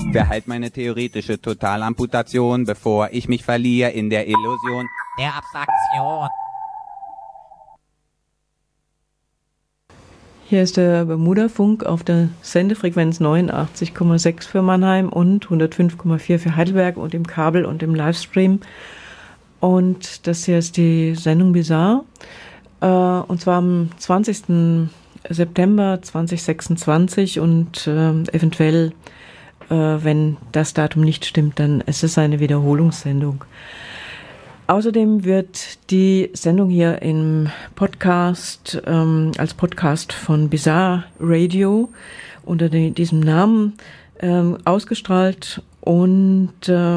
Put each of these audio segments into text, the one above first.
Wer halt meine theoretische Totalamputation, bevor ich mich verliere in der Illusion der Abstraktion. Hier ist der Bermuda-Funk auf der Sendefrequenz 89,6 für Mannheim und 105,4 für Heidelberg und im Kabel und im Livestream. Und das hier ist die Sendung Bizarre. Und zwar am 20. September 2026 und eventuell, wenn das Datum nicht stimmt, dann ist es eine Wiederholungssendung. Außerdem wird die Sendung hier im Podcast, als Podcast von Bizarre Radio unter diesem Namen ausgestrahlt. Und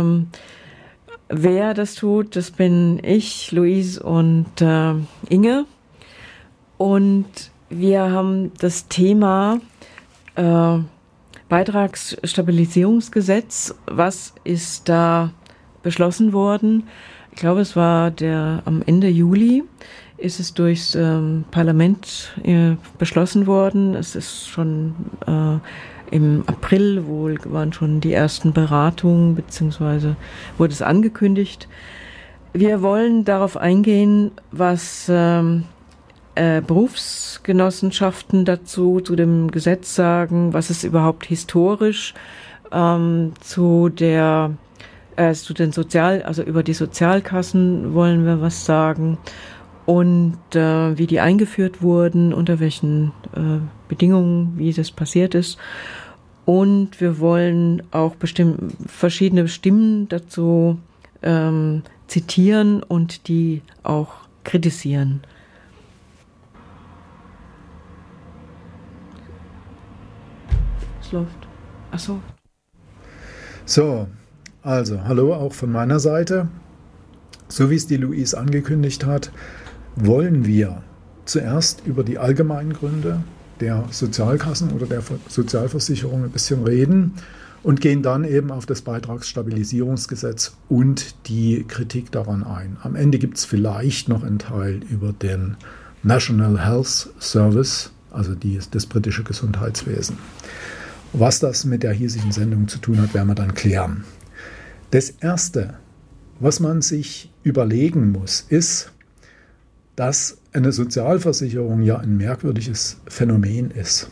wer das tut, das bin ich, Luise und Inge. Und wir haben das Thema Beitragsstabilisierungsgesetz. Was ist da beschlossen worden? Ich glaube, es war am Ende Juli ist es durchs Parlament beschlossen worden. Es ist schon im April waren schon die ersten Beratungen, beziehungsweise wurde es angekündigt. Wir wollen darauf eingehen, was Berufsgenossenschaften dazu zu dem Gesetz sagen, was es überhaupt historisch zu den also über die Sozialkassen wollen wir was sagen und wie die eingeführt wurden, unter welchen Bedingungen, wie das passiert ist. Und wir wollen auch verschiedene Stimmen dazu zitieren und die auch kritisieren. Es läuft. Ach so. So. Also, hallo auch von meiner Seite. So wie es die Luise angekündigt hat, wollen wir zuerst über die allgemeinen Gründe der Sozialkassen oder der Sozialversicherung ein bisschen reden und gehen dann eben auf das Beitragsstabilisierungsgesetz und die Kritik daran ein. Am Ende gibt es vielleicht noch einen Teil über den National Health Service, also das britische Gesundheitswesen. Was das mit der hiesigen Sendung zu tun hat, werden wir dann klären. Das Erste, was man sich überlegen muss, ist, dass eine Sozialversicherung ja ein merkwürdiges Phänomen ist,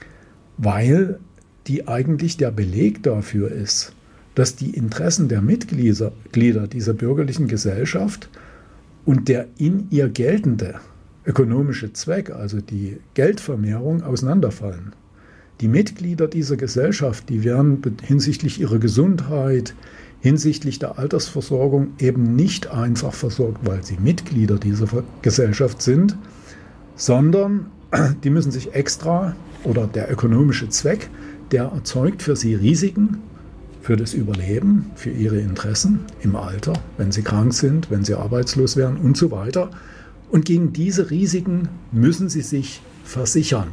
weil die eigentlich der Beleg dafür ist, dass die Interessen der Mitglieder dieser bürgerlichen Gesellschaft und der in ihr geltende ökonomische Zweck, also die Geldvermehrung, auseinanderfallen. Die Mitglieder dieser Gesellschaft, die werden hinsichtlich ihrer Gesundheit, hinsichtlich der Altersversorgung eben nicht einfach versorgt, weil sie Mitglieder dieser Gesellschaft sind, sondern die müssen sich extra, oder der ökonomische Zweck, der erzeugt für sie Risiken für das Überleben, für ihre Interessen im Alter, wenn sie krank sind, wenn sie arbeitslos werden und so weiter. Und gegen diese Risiken müssen sie sich versichern.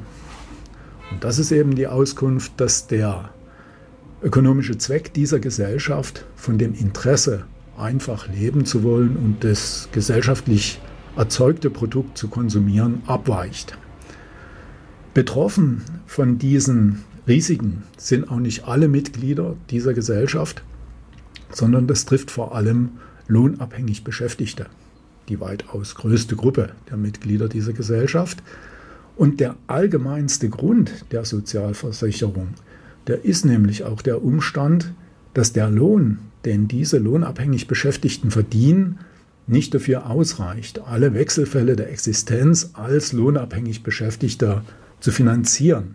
Und das ist eben die Auskunft, dass der ökonomische Zweck dieser Gesellschaft von dem Interesse, einfach leben zu wollen und das gesellschaftlich erzeugte Produkt zu konsumieren, abweicht. Betroffen von diesen Risiken sind auch nicht alle Mitglieder dieser Gesellschaft, sondern das trifft vor allem lohnabhängig Beschäftigte, die weitaus größte Gruppe der Mitglieder dieser Gesellschaft. Und der allgemeinste Grund der Sozialversicherung, der ist nämlich auch der Umstand, dass der Lohn, den diese lohnabhängig Beschäftigten verdienen, nicht dafür ausreicht, alle Wechselfälle der Existenz als lohnabhängig Beschäftigter zu finanzieren.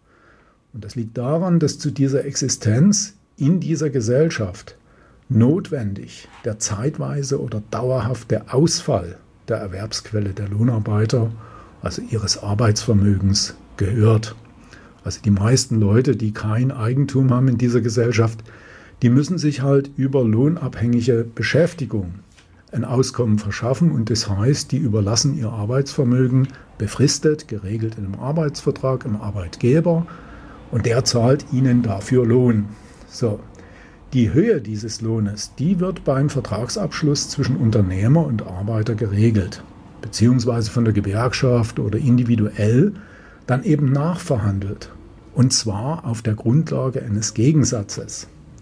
Und das liegt daran, dass zu dieser Existenz in dieser Gesellschaft notwendig der zeitweise oder dauerhafte Ausfall der Erwerbsquelle der Lohnarbeiter, also ihres Arbeitsvermögens, gehört. Also die meisten Leute, die kein Eigentum haben in dieser Gesellschaft, die müssen sich halt über lohnabhängige Beschäftigung ein Auskommen verschaffen und das heißt, die überlassen ihr Arbeitsvermögen befristet, geregelt in einem Arbeitsvertrag im Arbeitgeber und der zahlt ihnen dafür Lohn. So, die Höhe dieses Lohnes, die wird beim Vertragsabschluss zwischen Unternehmer und Arbeiter geregelt, beziehungsweise von der Gewerkschaft oder individuell dann eben nachverhandelt. Und zwar auf der Grundlage eines Gegensatzes.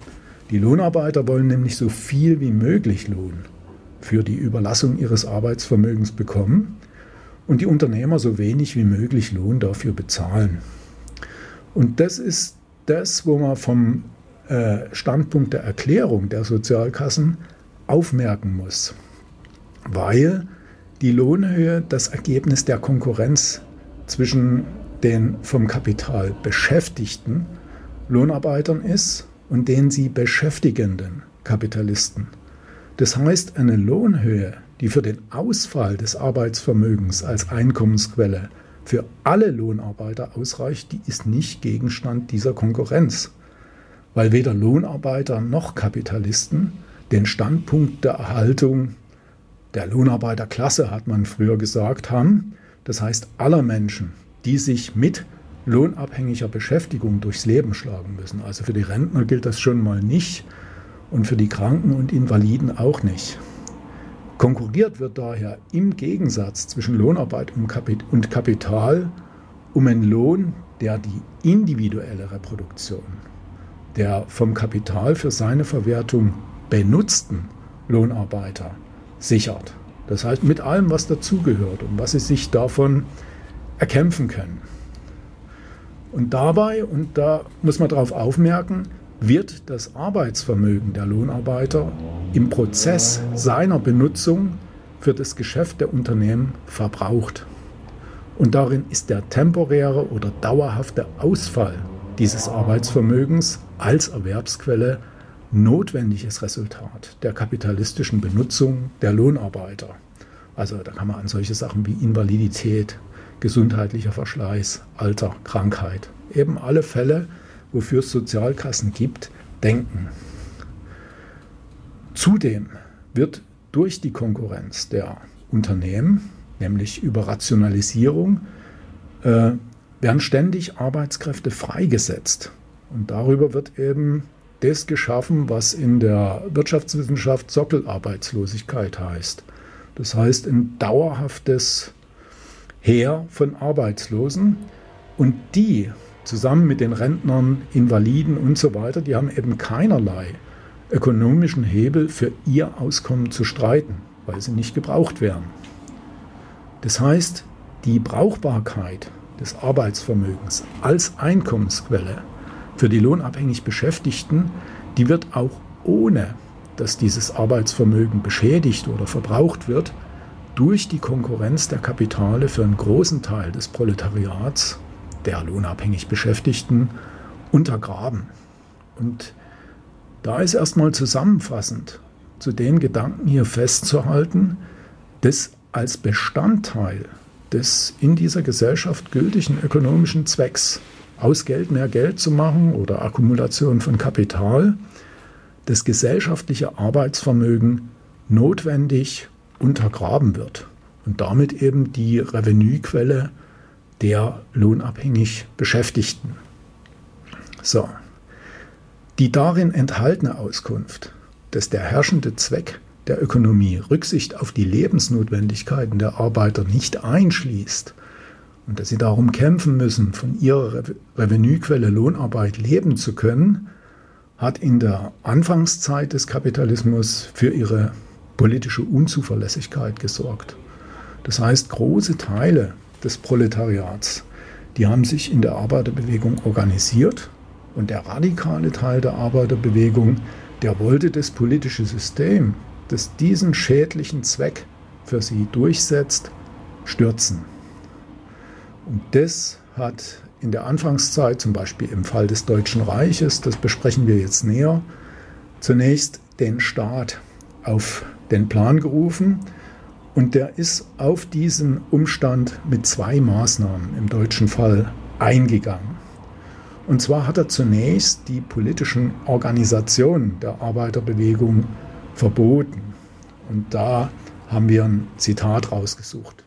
Die Lohnarbeiter wollen nämlich so viel wie möglich Lohn für die Überlassung ihres Arbeitsvermögens bekommen und die Unternehmer so wenig wie möglich Lohn dafür bezahlen. Und das ist das, wo man vom Standpunkt der Erklärung der Sozialkassen aufmerken muss, weil die Lohnhöhe das Ergebnis der Konkurrenz zwischen den vom Kapital beschäftigten Lohnarbeitern ist und den sie beschäftigenden Kapitalisten. Das heißt, eine Lohnhöhe, die für den Ausfall des Arbeitsvermögens als Einkommensquelle für alle Lohnarbeiter ausreicht, die ist nicht Gegenstand dieser Konkurrenz, weil weder Lohnarbeiter noch Kapitalisten den Standpunkt der Erhaltung der Lohnarbeiterklasse, hat man früher gesagt, haben. Das heißt, aller Menschen, die sich mit lohnabhängiger Beschäftigung durchs Leben schlagen müssen. Also für die Rentner gilt das schon mal nicht und für die Kranken und Invaliden auch nicht. Konkurriert wird daher im Gegensatz zwischen Lohnarbeit und Kapital um einen Lohn, der die individuelle Reproduktion der vom Kapital für seine Verwertung benutzten Lohnarbeiter sichert. Das heißt, mit allem, was dazugehört und was sie sich davon erkämpfen können. Und dabei, und da muss man darauf aufmerken, wird das Arbeitsvermögen der Lohnarbeiter im Prozess seiner Benutzung für das Geschäft der Unternehmen verbraucht. Und darin ist der temporäre oder dauerhafte Ausfall dieses Arbeitsvermögens als Erwerbsquelle notwendiges Resultat der kapitalistischen Benutzung der Lohnarbeiter. Also da kann man an solche Sachen wie Invalidität, gesundheitlicher Verschleiß, Alter, Krankheit, eben alle Fälle, wofür es Sozialkassen gibt, denken. Zudem wird durch die Konkurrenz der Unternehmen, nämlich über Rationalisierung, werden ständig Arbeitskräfte freigesetzt. Und darüber wird eben das geschaffen, was in der Wirtschaftswissenschaft Sockelarbeitslosigkeit heißt. Das heißt, ein dauerhaftes Heer von Arbeitslosen. Und die, zusammen mit den Rentnern, Invaliden und so weiter, die haben eben keinerlei ökonomischen Hebel für ihr Auskommen zu streiten, weil sie nicht gebraucht werden. Das heißt, die Brauchbarkeit des Arbeitsvermögens als Einkommensquelle für die lohnabhängig Beschäftigten, die wird auch ohne, dass dieses Arbeitsvermögen beschädigt oder verbraucht wird, durch die Konkurrenz der Kapitale für einen großen Teil des Proletariats, der lohnabhängig Beschäftigten, untergraben. Und da ist erstmal zusammenfassend zu den Gedanken hier festzuhalten, dass als Bestandteil des in dieser Gesellschaft gültigen ökonomischen Zwecks, aus Geld mehr Geld zu machen oder Akkumulation von Kapital, das gesellschaftliche Arbeitsvermögen notwendig untergraben wird und damit eben die Revenuequelle der lohnabhängig Beschäftigten. So. Die darin enthaltene Auskunft, dass der herrschende Zweck der Ökonomie Rücksicht auf die Lebensnotwendigkeiten der Arbeiter nicht einschließt und dass sie darum kämpfen müssen, von ihrer Revenuequelle Lohnarbeit leben zu können, hat in der Anfangszeit des Kapitalismus für ihre politische Unzuverlässigkeit gesorgt. Das heißt, große Teile des Proletariats, die haben sich in der Arbeiterbewegung organisiert und der radikale Teil der Arbeiterbewegung, der wollte das politische System, das diesen schädlichen Zweck für sie durchsetzt, stürzen. Und das hat in der Anfangszeit, zum Beispiel im Fall des Deutschen Reiches, das besprechen wir jetzt näher, zunächst den Staat auf den Plan gerufen und der ist auf diesen Umstand mit 2 Maßnahmen im deutschen Fall eingegangen. Und zwar hat er zunächst die politischen Organisationen der Arbeiterbewegung verboten. Und da haben wir ein Zitat rausgesucht.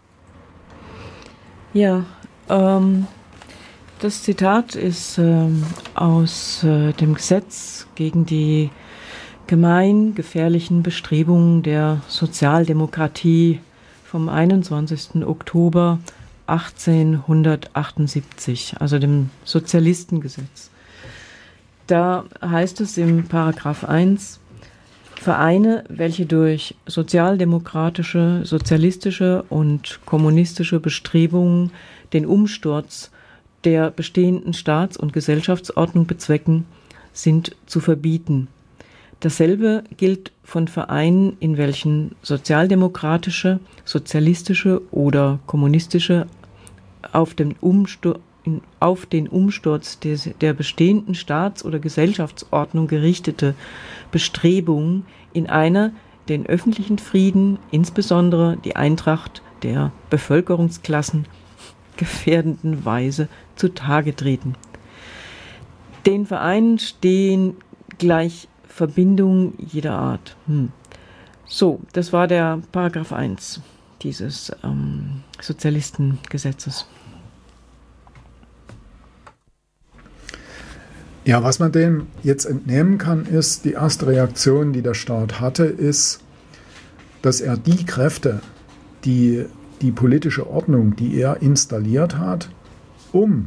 Ja, das Zitat ist aus dem Gesetz gegen die gemeingefährlichen Bestrebungen der Sozialdemokratie vom 21. Oktober 1878, also dem Sozialistengesetz. Da heißt es im Paragraph 1, Vereine, welche durch sozialdemokratische, sozialistische und kommunistische Bestrebungen den Umsturz der bestehenden Staats- und Gesellschaftsordnung bezwecken, sind zu verbieten. Dasselbe gilt von Vereinen, in welchen sozialdemokratische, sozialistische oder kommunistische auf den Umsturz der bestehenden Staats- oder Gesellschaftsordnung gerichtete Bestrebungen in einer den öffentlichen Frieden, insbesondere die Eintracht der Bevölkerungsklassen, gefährdenden Weise zutage treten. Den Vereinen stehen gleich Verbindungen jeder Art. So, das war der Paragraph 1 dieses Sozialistengesetzes. Ja, was man dem jetzt entnehmen kann, ist, die erste Reaktion, die der Staat hatte, ist, dass er die Kräfte, die politische Ordnung, die er installiert hat, um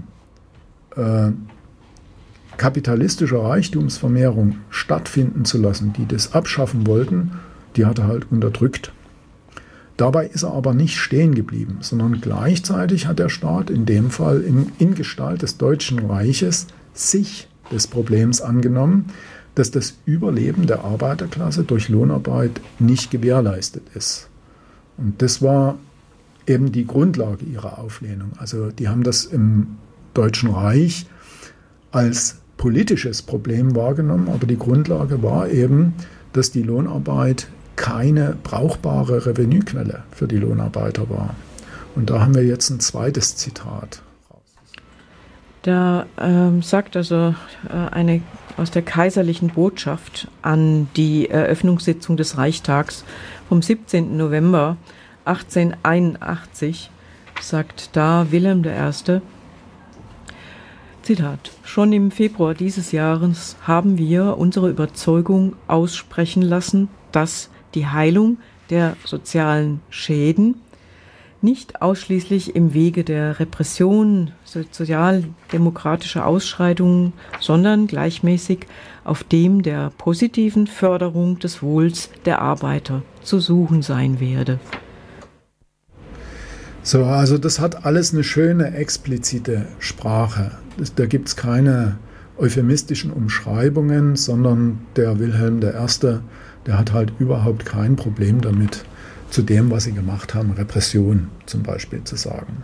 kapitalistische Reichtumsvermehrung stattfinden zu lassen, die das abschaffen wollten, die hat er halt unterdrückt. Dabei ist er aber nicht stehen geblieben, sondern gleichzeitig hat der Staat in dem Fall in Gestalt des Deutschen Reiches sich des Problems angenommen, dass das Überleben der Arbeiterklasse durch Lohnarbeit nicht gewährleistet ist. Und das war eben die Grundlage ihrer Auflehnung. Also die haben das im Deutschen Reich als politisches Problem wahrgenommen, aber die Grundlage war eben, dass die Lohnarbeit keine brauchbare Revenuequelle für die Lohnarbeiter war. Und da haben wir jetzt ein zweites Zitat. Da sagt also eine aus der kaiserlichen Botschaft an die Eröffnungssitzung des Reichstags vom 17. November 1881, sagt da Wilhelm I., Zitat, schon im Februar dieses Jahres haben wir unsere Überzeugung aussprechen lassen, dass die Heilung der sozialen Schäden nicht ausschließlich im Wege der Repression sozialdemokratischer Ausschreitungen, sondern gleichmäßig auf dem der positiven Förderung des Wohls der Arbeiter zu suchen sein werde. So, also das hat alles eine schöne explizite Sprache. Da gibt es keine euphemistischen Umschreibungen, sondern der Wilhelm I., der hat halt überhaupt kein Problem damit, zu dem, was sie gemacht haben, Repression zum Beispiel zu sagen.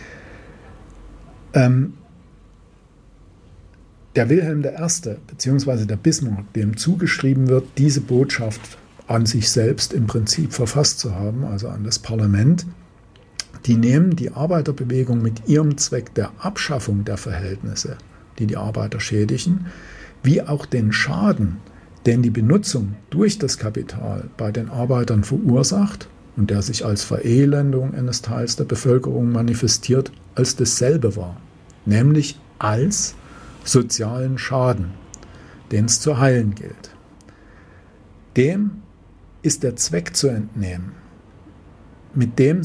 Der Wilhelm I. bzw. der Bismarck, dem zugeschrieben wird, diese Botschaft an sich selbst im Prinzip verfasst zu haben, also an das Parlament, die nehmen die Arbeiterbewegung mit ihrem Zweck der Abschaffung der Verhältnisse, die die Arbeiter schädigen, wie auch den Schaden, den die Benutzung durch das Kapital bei den Arbeitern verursacht und der sich als Verelendung eines Teils der Bevölkerung manifestiert, als dasselbe war, nämlich als sozialen Schaden, den es zu heilen gilt. Dem ist der Zweck zu entnehmen, mit dem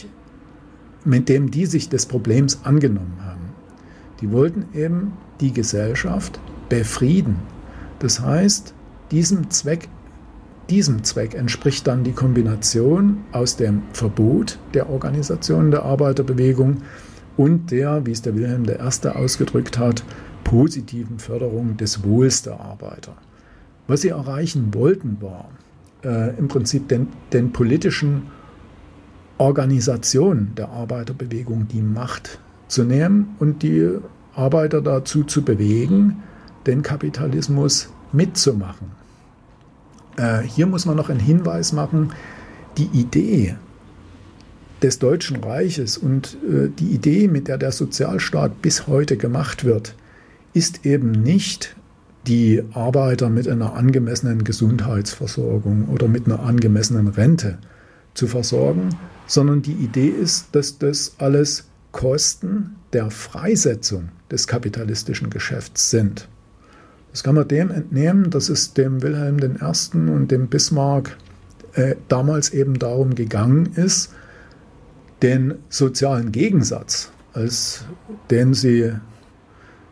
die sich des Problems angenommen haben. Die wollten eben die Gesellschaft befrieden. Das heißt, diesem Zweck entspricht dann die Kombination aus dem Verbot der Organisation der Arbeiterbewegung und der, wie es der Wilhelm I. ausgedrückt hat, positiven Förderung des Wohls der Arbeiter. Was sie erreichen wollten, war im Prinzip den politischen Organisationen der Arbeiterbewegung die Macht zu nehmen und die Arbeiter dazu zu bewegen, den Kapitalismus mitzumachen. Hier muss man noch einen Hinweis machen, die Idee des Deutschen Reiches und die Idee, mit der der Sozialstaat bis heute gemacht wird, ist eben nicht, die Arbeiter mit einer angemessenen Gesundheitsversorgung oder mit einer angemessenen Rente zu versorgen, sondern die Idee ist, dass das alles Kosten der Freisetzung des kapitalistischen Geschäfts sind. Das kann man dem entnehmen, dass es dem Wilhelm I. und dem Bismarck damals eben darum gegangen ist, den sozialen Gegensatz, als den sie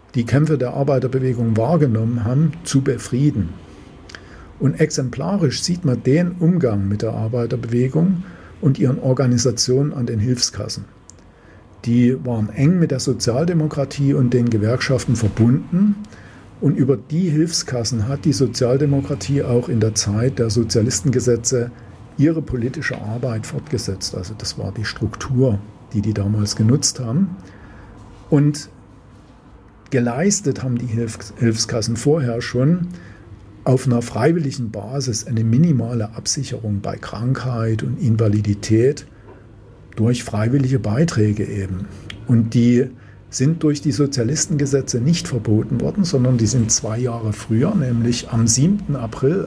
die Kämpfe der Arbeiterbewegung wahrgenommen haben, zu befrieden. Und exemplarisch sieht man den Umgang mit der Arbeiterbewegung und ihren Organisationen an den Hilfskassen. Die waren eng mit der Sozialdemokratie und den Gewerkschaften verbunden. Und über die Hilfskassen hat die Sozialdemokratie auch in der Zeit der Sozialistengesetze ihre politische Arbeit fortgesetzt. Also das war die Struktur, die damals genutzt haben. Und geleistet haben die Hilfskassen vorher schon auf einer freiwilligen Basis eine minimale Absicherung bei Krankheit und Invalidität durch freiwillige Beiträge eben. Und die sind durch die Sozialistengesetze nicht verboten worden, sondern die sind 2 Jahre früher, nämlich am 7. April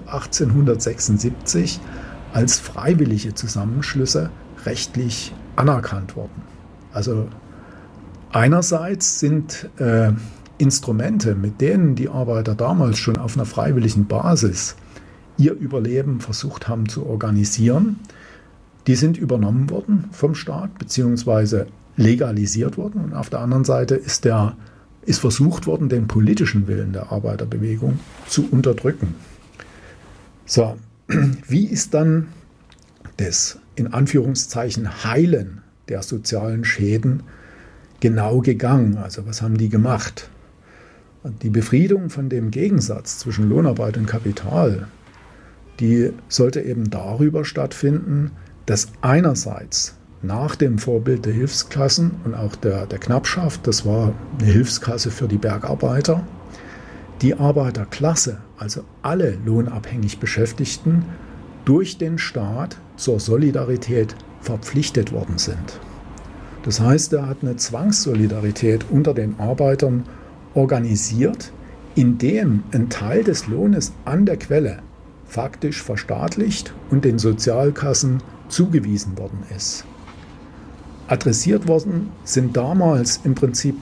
1876, als freiwillige Zusammenschlüsse rechtlich anerkannt worden. Also einerseits sind Instrumente, mit denen die Arbeiter damals schon auf einer freiwilligen Basis ihr Überleben versucht haben zu organisieren, die sind übernommen worden vom Staat bzw. legalisiert worden. Und auf der anderen Seite ist versucht worden, den politischen Willen der Arbeiterbewegung zu unterdrücken. So, wie ist dann das in Anführungszeichen Heilen der sozialen Schäden genau gegangen? Also was haben die gemacht? Die Befriedung von dem Gegensatz zwischen Lohnarbeit und Kapital, die sollte eben darüber stattfinden, dass einerseits nach dem Vorbild der Hilfskassen und auch der Knappschaft, das war eine Hilfskasse für die Bergarbeiter, die Arbeiterklasse, also alle lohnabhängig Beschäftigten, durch den Staat zur Solidarität verpflichtet worden sind. Das heißt, er hat eine Zwangssolidarität unter den Arbeitern organisiert, indem ein Teil des Lohnes an der Quelle faktisch verstaatlicht und den Sozialkassen zugewiesen worden ist. Adressiert worden sind damals im Prinzip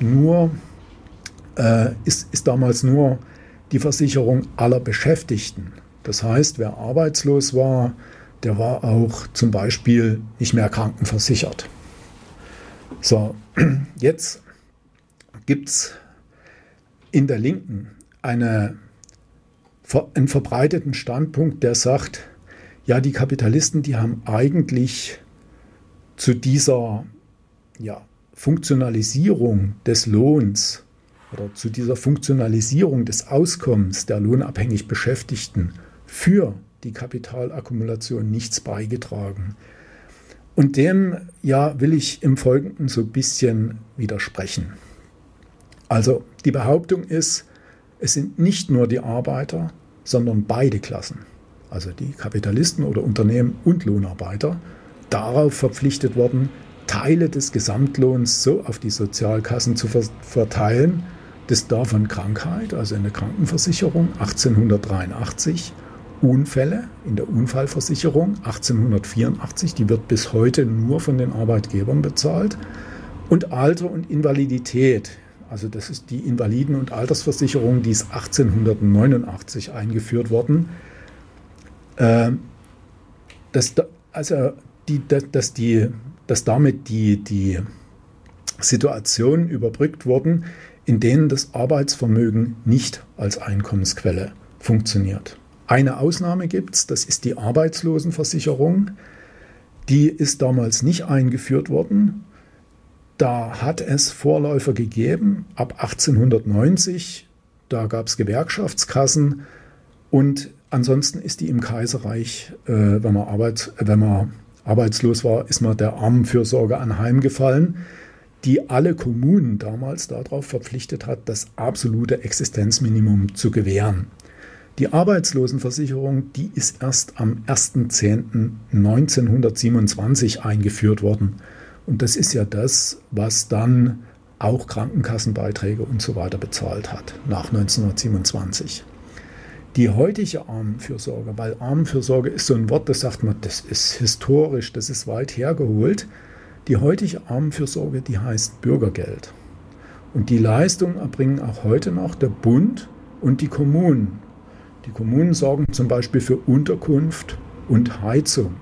ist damals nur die Versicherung aller Beschäftigten. Das heißt, wer arbeitslos war, der war auch zum Beispiel nicht mehr krankenversichert. So, jetzt gibt es in der Linken einen verbreiteten Standpunkt, der sagt, ja, die Kapitalisten, die haben eigentlich zu dieser Funktionalisierung des Lohns oder zu dieser Funktionalisierung des Auskommens der lohnabhängig Beschäftigten für die Kapitalakkumulation nichts beigetragen. Und dem will ich im Folgenden so ein bisschen widersprechen. Also die Behauptung ist, es sind nicht nur die Arbeiter, sondern beide Klassen, also die Kapitalisten oder Unternehmen und Lohnarbeiter, darauf verpflichtet worden, Teile des Gesamtlohns so auf die Sozialkassen zu verteilen, dass davon Krankheit, also eine Krankenversicherung 1883, Unfälle in der Unfallversicherung 1884, die wird bis heute nur von den Arbeitgebern bezahlt, und Alter und Invalidität, also das ist die Invaliden- und Altersversicherung, die ist 1889 eingeführt worden, dass damit die Situationen überbrückt wurden, in denen das Arbeitsvermögen nicht als Einkommensquelle funktioniert. Eine Ausnahme gibt es, das ist die Arbeitslosenversicherung. Die ist damals nicht eingeführt worden. Da hat es Vorläufer gegeben, ab 1890, da gab es Gewerkschaftskassen, und ansonsten ist die im Kaiserreich, wenn man arbeitslos war, ist man der Armenfürsorge anheimgefallen, die alle Kommunen damals darauf verpflichtet hat, das absolute Existenzminimum zu gewähren. Die Arbeitslosenversicherung, die ist erst am 1.10.1927 eingeführt worden. Und das ist ja das, was dann auch Krankenkassenbeiträge und so weiter bezahlt hat, nach 1927. Die heutige Armenfürsorge, weil Armenfürsorge ist so ein Wort, das sagt man, das ist historisch, das ist weit hergeholt. Die heutige Armenfürsorge, die heißt Bürgergeld. Und die Leistung erbringen auch heute noch der Bund und die Kommunen. Die Kommunen sorgen zum Beispiel für Unterkunft und Heizung.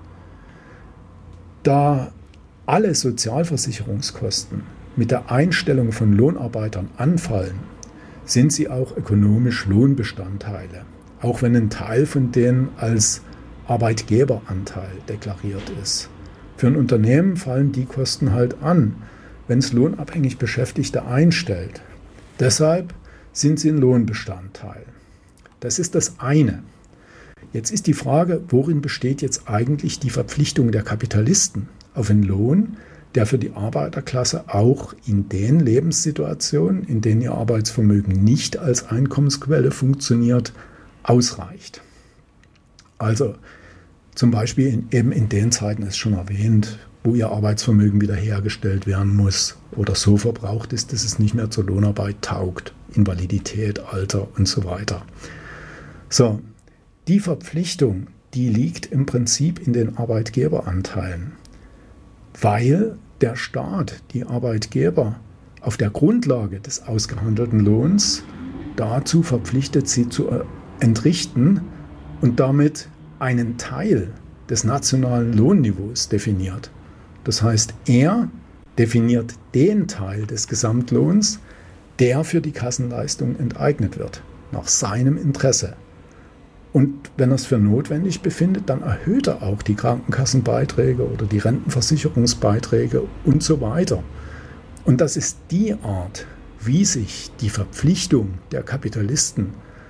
Da alle Sozialversicherungskosten mit der Einstellung von Lohnarbeitern anfallen sind sie auch ökonomisch Lohnbestandteile, auch wenn ein Teil von denen als Arbeitgeberanteil deklariert ist. Für ein Unternehmen fallen die Kosten halt an, wenn es lohnabhängig Beschäftigte einstellt. Deshalb sind sie ein Lohnbestandteil. Das ist das eine. Jetzt ist die Frage, worin besteht jetzt eigentlich die Verpflichtung der Kapitalisten auf einen Lohn, der für die Arbeiterklasse auch in den Lebenssituationen, in denen ihr Arbeitsvermögen nicht als Einkommensquelle funktioniert, ausreicht. Also zum Beispiel eben in den Zeiten, ist schon erwähnt, wo ihr Arbeitsvermögen wiederhergestellt werden muss oder so verbraucht ist, dass es nicht mehr zur Lohnarbeit taugt, Invalidität, Alter und so weiter. So, die Verpflichtung, die liegt im Prinzip in den Arbeitgeberanteilen, weil der Staat die Arbeitgeber auf der Grundlage des ausgehandelten Lohns dazu verpflichtet, sie zu entrichten und damit einen Teil des nationalen Lohnniveaus definiert. Das heißt, er definiert den Teil des Gesamtlohns, der für die Kassenleistung enteignet wird, nach seinem Interesse. Und wenn er es für notwendig befindet, dann erhöht er auch die Krankenkassenbeiträge oder die Rentenversicherungsbeiträge und so weiter. Und das ist die Art, wie sich die Verpflichtung der Kapitalisten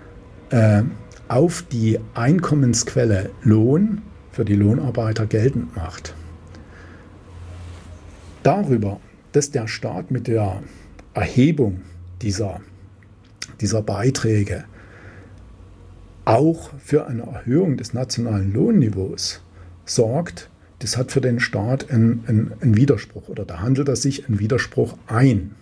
auf die Einkommensquelle Lohn für die Lohnarbeiter geltend macht. Darüber, dass der Staat mit der Erhebung dieser Beiträge auch für eine Erhöhung des nationalen Lohnniveaus sorgt, das hat für den Staat einen Widerspruch oder da handelt er sich einen Widerspruch ein.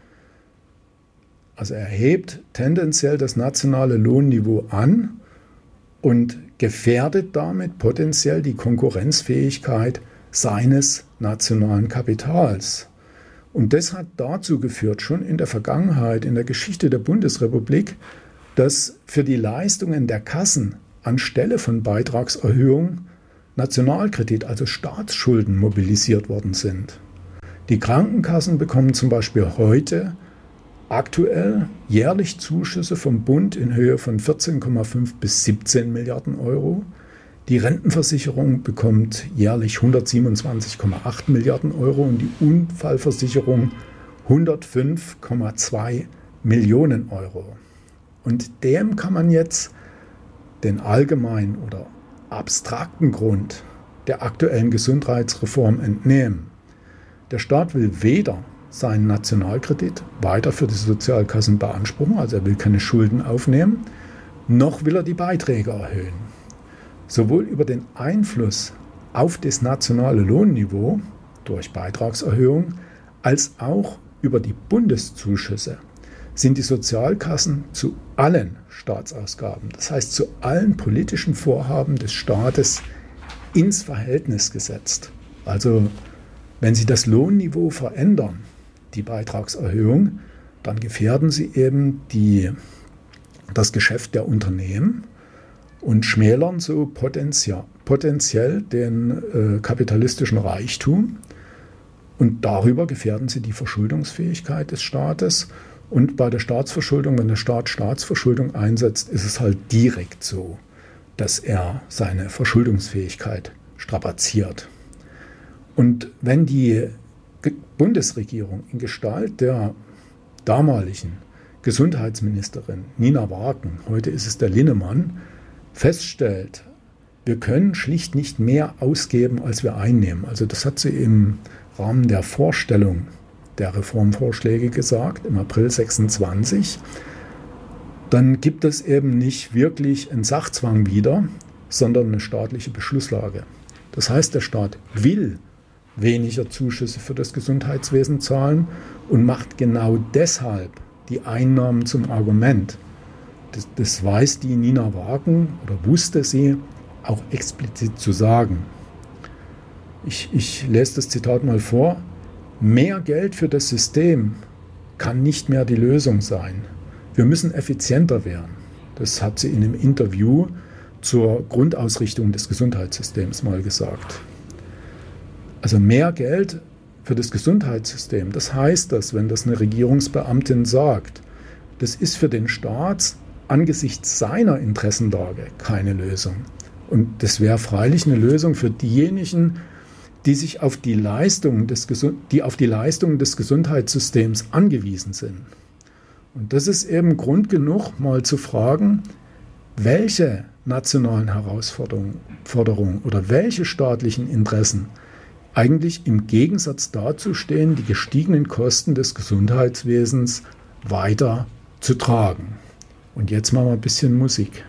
Also er hebt tendenziell das nationale Lohnniveau an und gefährdet damit potenziell die Konkurrenzfähigkeit seines nationalen Kapitals. Und das hat dazu geführt, schon in der Vergangenheit, in der Geschichte der Bundesrepublik, dass für die Leistungen der Kassen anstelle von Beitragserhöhung Nationalkredit, also Staatsschulden, mobilisiert worden sind. Die Krankenkassen bekommen zum Beispiel heute aktuell jährlich Zuschüsse vom Bund in Höhe von 14,5 bis 17 Milliarden Euro. Die Rentenversicherung bekommt jährlich 127,8 Milliarden Euro und die Unfallversicherung 105,2 Millionen Euro. Und dem kann man jetzt den allgemeinen oder abstrakten Grund der aktuellen Gesundheitsreform entnehmen. Der Staat will weder seinen Nationalkredit weiter für die Sozialkassen beanspruchen, also er will keine Schulden aufnehmen, noch will er die Beiträge erhöhen. Sowohl über den Einfluss auf das nationale Lohnniveau durch Beitragserhöhung als auch über die Bundeszuschüsse sind die Sozialkassen zu allen Staatsausgaben, das heißt zu allen politischen Vorhaben des Staates, ins Verhältnis gesetzt. Also wenn sie das Lohnniveau verändern, die Beitragserhöhung, dann gefährden sie eben das Geschäft der Unternehmen und schmälern so potenziell den kapitalistischen Reichtum. Und darüber gefährden sie die Verschuldungsfähigkeit des Staates. Und bei der Staatsverschuldung, wenn der Staat Staatsverschuldung einsetzt, ist es halt direkt so, dass er seine Verschuldungsfähigkeit strapaziert. Und wenn die Bundesregierung in Gestalt der damaligen Gesundheitsministerin Nina Wagen, heute ist es der Linnemann, feststellt, wir können schlicht nicht mehr ausgeben, als wir einnehmen. Also das hat sie im Rahmen der Vorstellung der Reformvorschläge gesagt, im April 26, dann gibt es eben nicht wirklich einen Sachzwang wieder, sondern eine staatliche Beschlusslage. Das heißt, der Staat will weniger Zuschüsse für das Gesundheitswesen zahlen und macht genau deshalb die Einnahmen zum Argument. Das weiß die Nina Wagen oder wusste sie auch explizit zu sagen. Ich lese das Zitat mal vor. Mehr Geld für das System kann nicht mehr die Lösung sein. Wir müssen effizienter werden. Das hat sie in einem Interview zur Grundausrichtung des Gesundheitssystems mal gesagt. Also mehr Geld für das Gesundheitssystem. Das heißt, dass wenn das eine Regierungsbeamtin sagt, das ist für den Staat angesichts seiner Interessenlage keine Lösung. Und das wäre freilich eine Lösung für diejenigen, die sich auf die Leistungen des Gesundheitssystems angewiesen sind. Und das ist eben Grund genug, mal zu fragen, welche nationalen Herausforderungen oder welche staatlichen Interessen eigentlich im Gegensatz dazu stehen, die gestiegenen Kosten des Gesundheitswesens weiter zu tragen. Und jetzt machen wir ein bisschen Musik.